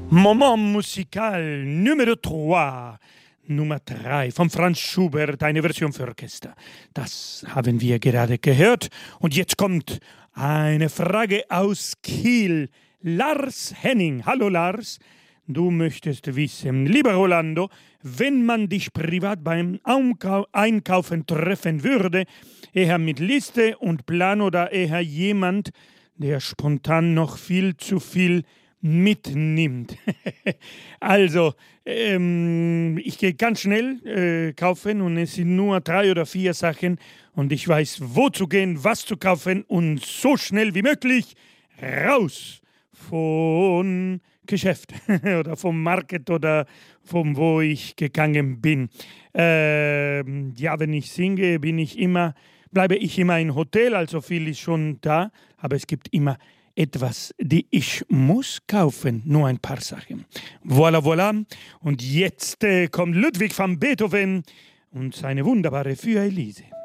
Moment musical Nummer 3. Nummer 3 von Franz Schubert, eine Version für Orchester. Das haben wir gerade gehört. Und jetzt kommt eine Frage aus Kiel. Lars Henning. Hallo Lars. Du möchtest wissen, lieber Rolando, wenn man dich privat beim Einkaufen treffen würde, eher mit Liste und Plan oder eher jemand, der spontan noch viel zu viel mitnimmt. Also, ich gehe ganz schnell kaufen und es sind nur 3 oder 4 Sachen und ich weiß, wo zu gehen, was zu kaufen und so schnell wie möglich raus von Geschäft oder vom Market oder von wo ich gegangen bin. Ja, wenn ich singe, bleibe ich immer im Hotel, also viel ist schon da, aber es gibt immer etwas, die ich muss kaufen, nur ein paar Sachen. Voilà, voilà. Und jetzt kommt Ludwig van Beethoven und seine wunderbare Für Elise.